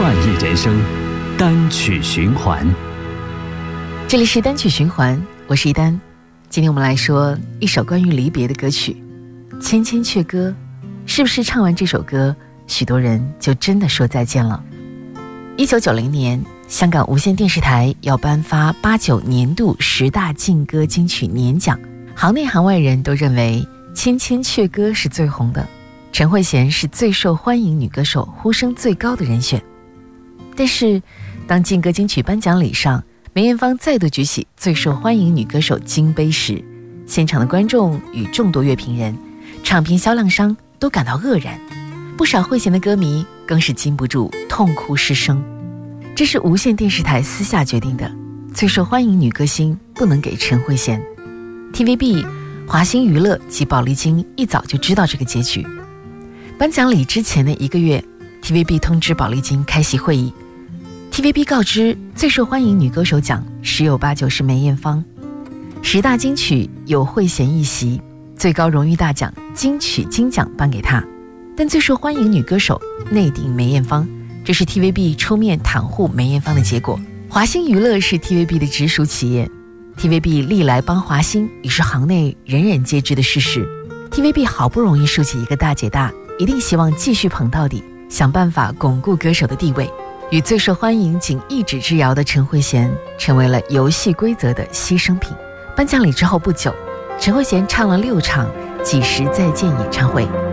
漫艺人生，单曲循环。 这里是单曲循环，我是一丹。今天我们来说一首关于离别的歌曲《千千阙歌》。是不是唱完这首歌，许多人就真的说再见了？1990年，香港无线电视台要颁发89年度10大劲歌金曲年奖，行内行外人都认为《千千阙歌》是最红的，陈慧娴是最受欢迎女歌手，呼声最高的人选。但是当劲歌金曲颁奖礼上，梅艳芳再度举起最受欢迎女歌手金杯时，现场的观众与众多乐评人、唱片销量商都感到愕然，不少慧娴的歌迷更是禁不住痛哭失声。这是无线电视台私下决定的，最受欢迎女歌星不能给陈慧娴。 TVB、华星娱乐及宝丽金一早就知道这个结局。颁奖礼之前的1个月， TVB 通知宝丽金开席会议， TVB 告知最受欢迎女歌手奖十有八九是梅艳芳，10大金曲有慧娴一席，最高荣誉大奖金曲金奖颁给她，但最受欢迎女歌手内定梅艳芳，这是 TVB 出面袒护梅艳芳的结果。华星娱乐是 TVB 的直属企业， TVB 历来帮华星已是行内人人皆知的事实。 TVB 好不容易竖起一个大姐大，一定希望继续捧到底，想办法巩固歌手的地位。与最受欢迎仅1指之遥的陈慧娴成为了游戏规则的牺牲品。颁奖礼之后不久，陈慧娴唱了6场几时再见演唱会。